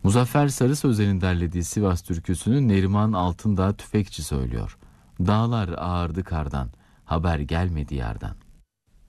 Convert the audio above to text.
Muzaffer Sarı Sözen'in derlediği Sivas türküsünü Neriman Altındağ Tüfekçi söylüyor. Dağlar ağardı kardan, haber gelmedi yardan.